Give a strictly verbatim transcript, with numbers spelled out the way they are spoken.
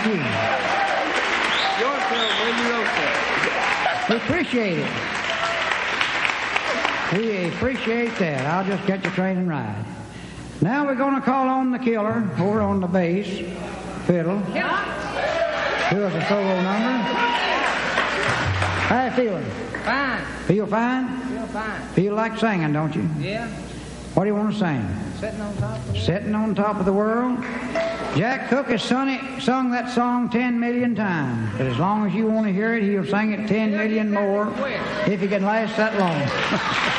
Thank you. Yours, Bill, when you wrote that. We appreciate it. We appreciate that. I'll just get the train and ride. Now we're going to call on the killer over on the bass fiddle. Do us a solo number. How you feeling? Fine. Feel fine? Feel fine. Feel like singing, don't you? Yeah. What do you want to sing? Sitting on top of the world. Sitting on top of the world. Jack Cook has sung, it, sung that song ten million times. But as long as you want to hear it, he'll sing it ten million more if he can last that long.